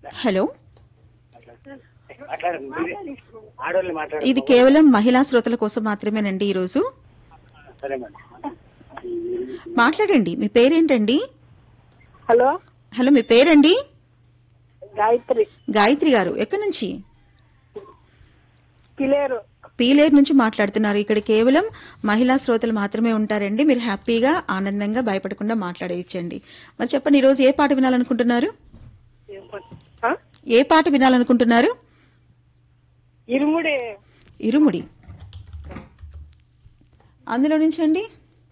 Hello, ఆడవాళ్ళు మాట్లాడండి. ఇది కేవలం మహిళా శ్రోతల కోసం మాత్రమేనండి ఈరోజు. సరే మేడం. మాట్లాడండి, మీ పేరేంటండి? హలో, హలో, మీ పేరండి? గాయత్రి, గాయత్రి గారు ఎక్కడి నుంచి? పిలేరు. పీలేరు నుంచి మాట్లాడుతున్నారు. ఇక్కడ కేవలం మహిళా శ్రోతలు మాత్రమే ఉంటారండి. మీరు హ్యాపీగా ఆనందంగా భయపడకుండా మాట్లాడేయచ్చండి. మరి చెప్పండి, ఈరోజు ఏ పాట వినాలనుకుంటున్నారు? ఆ? ఏ పాట వినాలనుకుంటున్నారు? ఇరుముడి. ఇరుముడి అందులో నుంచి అండి.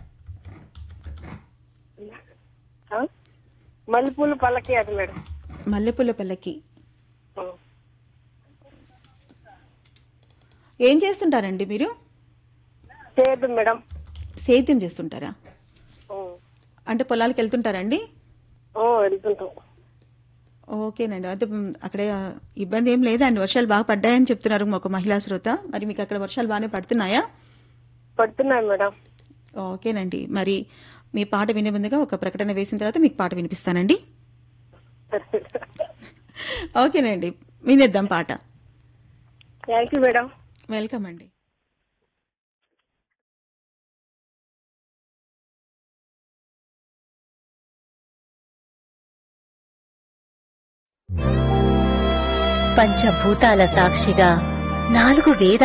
ఆ? మల్లెపూలు పల్లకి అది మేడం. మల్లెపూల పల్లకి. ఆ. ఏం చేస్తుంటారండి మీరు? చేయదు మేడం. సేద్యం చేస్తుంటారా? ఆ. అంటే పొలాలకు వెళ్తుంటారండి? వెళ్తుంటాం. ఓకేనండి. అయితే అక్కడ ఇబ్బంది ఏం లేదండి. వర్షాలు బాగా పడ్డాయని చెప్తున్నారు ఒక మహిళా శ్రోత. మరి మీకు అక్కడ వర్షాలు బాగానే పడుతున్నాయా? పడుతున్నాయి మేడం. ఓకేనండి. మరి మీ పాట వినే ముందుగా ఒక ప్రకటన వేసిన తర్వాత మీకు పాట వినిపిస్తానండి. ఓకేనండి, వినేద్దాం పాట. Thank you madam. వెల్కమ్ అండి. పంచభూతాల సాక్షిగా 4 వేద